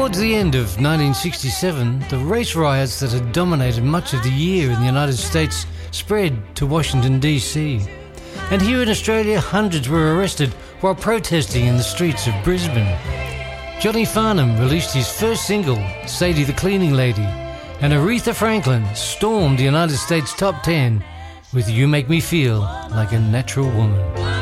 Towards the end of 1967, the race riots that had dominated much of the year in the United States spread to Washington, D.C. And here in Australia, hundreds were arrested while protesting in the streets of Brisbane. Johnny Farnham released his first single, Sadie the Cleaning Lady, and Aretha Franklin stormed the United States top 10 with You Make Me Feel Like a Natural Woman.